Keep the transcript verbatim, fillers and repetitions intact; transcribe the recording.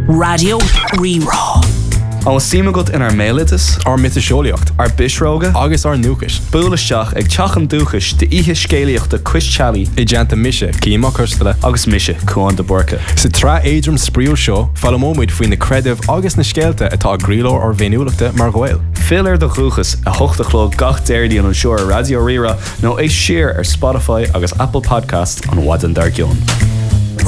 Radio Rerá. An símagat in ar mélitas, ar mitaseolaíocht, ar bisróga, agus ar núchas. Búlaisteach ag teachan dúchas de ihe scéalaíocht de Chris Challey, I deanta mise, címa custala, agus mise Cuan de Borca. Sa tra éidrim sprío seo, fallamóid faoin na credibh agus na scéalta atá gríló ar bhéiniúlachta mar ghail. Filar de chuchas a hochtachló gach déirdí an seoir Radio Rerá nó é siar ar Spotify agus Apple Podcast an Wadan Dargion.